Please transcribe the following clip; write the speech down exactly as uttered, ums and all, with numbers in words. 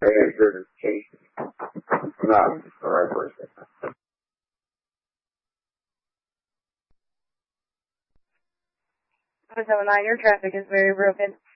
answer this case. I'm not the right person. seven nine, your traffic is very broken.